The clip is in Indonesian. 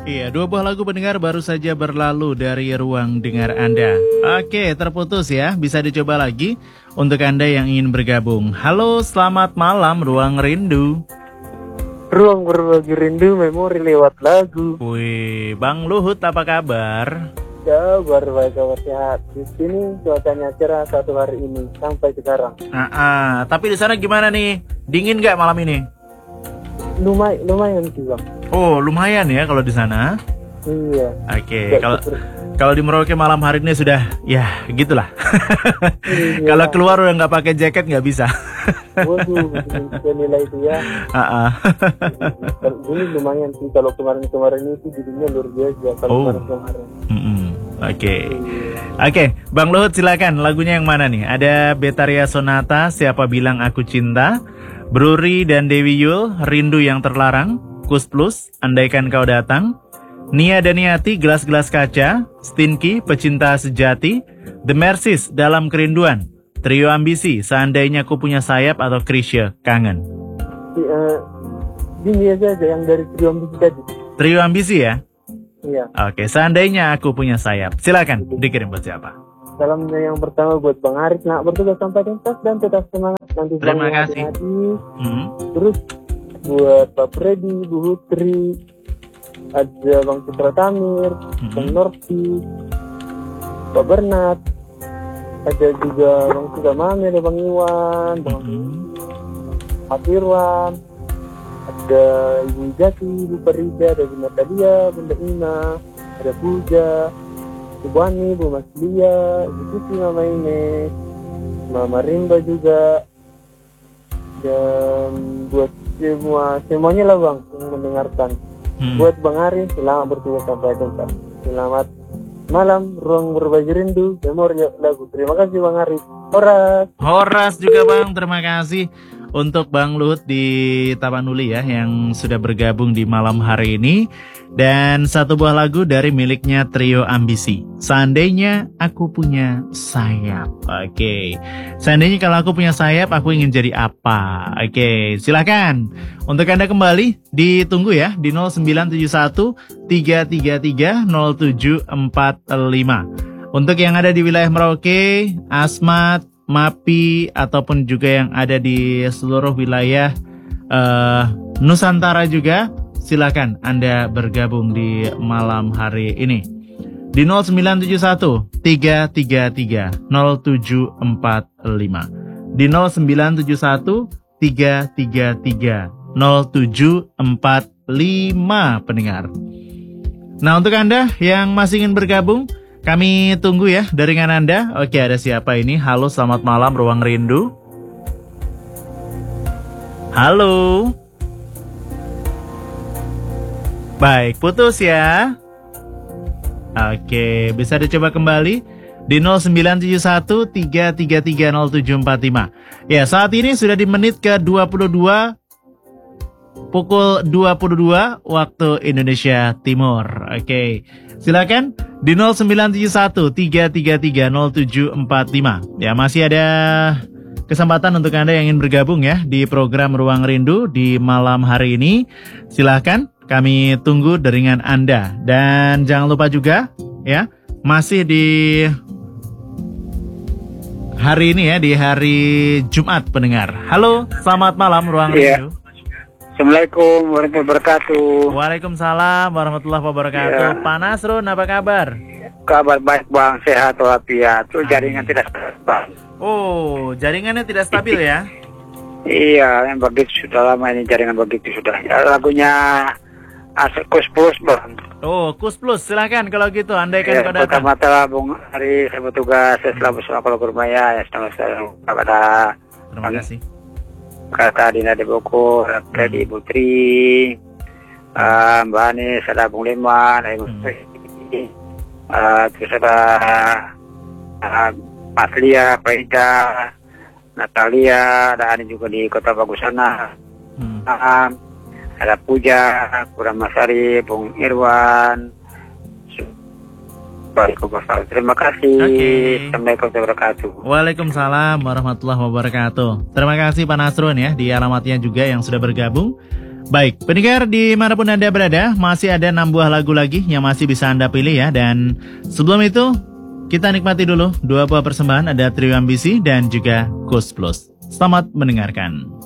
Iya, dua buah lagu pendengar baru saja berlalu dari ruang dengar Anda. Oke, terputus ya. Bisa dicoba lagi untuk Anda yang ingin bergabung. Halo, selamat malam Ruang Rindu. Ruang berbagi rindu, memori lewat lagu. Wih, Bang Luhut apa kabar? Kabar baik, kabar sehat. Di sini cuacanya cerah satu hari ini sampai sekarang. Tapi di sana gimana nih? Dingin nggak malam ini? Lumayan sih bang. Oh, lumayan ya kalau di sana. Iya. Oke, kalau di Merauke malam hari ini sudah ya gitulah. Iya. Kalau keluar udah nggak pakai jaket nggak bisa. Waduh, nilai itu ya. Ini lumayan sih, kalau kemarin itu jadinya luar biasa kalau kemarin. Oke, Bang Luhut silakan, lagunya yang mana nih? Ada Betaria Sonata, Siapa Bilang Aku Cinta, Bruri dan Dewi Yul, Rindu Yang Terlarang, Kus Plus, Andaikan Kau Datang, Nia Daniati, Gelas-Gelas Kaca, Stinky, Pecinta Sejati, The Mercies, Dalam Kerinduan, Trio Ambisi, Seandainya Ku Punya Sayap, atau Krisya, Kangen. Ini aja yang dari Trio Ambisi tadi. Trio Ambisi ya? Iya. Oke, Seandainya Aku Punya Sayap. Silakan, dikirim buat siapa? Salamnya yang pertama buat Bang Aris, nak bertugas sampai tuntas dan tetap semangat. Nanti terima kasih. Terus buat Pak Freddy, Bu Hutri, ada Bang Citra Tamir, Bang Norti, Pak Bernat, ada juga Bang Suga Mami, ada Bang Iwan, Bang Pak Irwan, ada Ibu Jati, Ibu Farida, ada Bunda Tadia, Bunda Ina, ada Puja, Ibu Ani, Bu Mas Lia, Ibu Tuti, Mama Ines, Mama Rimba juga, dan buat semuanya lah bang yang mendengarkan. Buat Bang Ari, selamat bertugas sampai tuntas. Selamat malam, Ruang Berbagi Rindu, memori lagu. Terima kasih Bang Ari. Horas juga bang, terima kasih untuk Bang Luhut di Tapanuli ya, yang sudah bergabung di malam hari ini. Dan satu buah lagu dari miliknya Trio Ambisi, Seandainya Aku Punya Sayap. Oke, seandainya kalau aku punya sayap, aku ingin jadi apa? Oke, silakan. Untuk Anda kembali, ditunggu ya di 0971 333 0745. Untuk yang ada di wilayah Merauke, Asmat, Mapi, ataupun juga yang ada di seluruh wilayah Nusantara juga, silakan Anda bergabung di malam hari ini di 0971 333 0745, di 0971 333 0745 pendengar. Nah, untuk Anda yang masih ingin bergabung, kami tunggu ya jaringan Anda. Oke, ada siapa ini? Halo, selamat malam Ruang Rindu. Halo. Baik, putus ya. Oke, bisa dicoba kembali di 0971 333 0745. Ya, saat ini sudah di menit ke 22, pukul 22 waktu Indonesia Timur. Oke, silakan di 0971 333 0745. Ya, masih ada kesempatan untuk Anda yang ingin bergabung ya di program Ruang Rindu di malam hari ini. Silakan, kami tunggu jaringan Anda. Dan jangan lupa juga ya, masih di hari ini ya, di hari Jumat pendengar. Halo, selamat malam Ruang Rindu. Assalamualaikum warahmatullahi wabarakatuh. Waalaikumsalam warahmatullahi wabarakatuh. Pak Nasrun, apa kabar? Kabar baik bang, sehat walafiat. Jaringan tidak stabil. Oh, jaringannya tidak stabil ya? Iya, yang begitu sudah lama ini jaringan begitu sudah. Ya, lagunya Kus Plus bang. Oh, Kus Plus, silakan kalau gitu. Andaikan kau datang. Pertama-tama Bung Hari, saya bertugas. Saya selalu bersama kalau bermaya. Ya, selalu kepada. Terima kasih. Kata Dina de Boko, Freddy Putri, Mbak Anis, ada Bung Leman, terus ada Mas Lia, Faida, Natalia, ada Ani juga di Kota Bagusana, ada Puja, Kurang Masari, Bung Irwan. Terima kasih. Assalamualaikum warahmatullahi wabarakatuh. Waalaikumsalam warahmatullahi wabarakatuh. Terima kasih Pak Nasrun ya, di alamatnya juga yang sudah bergabung Baik, pendengar dimanapun Anda berada, masih ada 6 buah lagu lagi yang masih bisa Anda pilih ya. Dan sebelum itu, kita nikmati dulu 2 buah persembahan, ada Trio Ambisi dan juga Kus Plus. Selamat mendengarkan.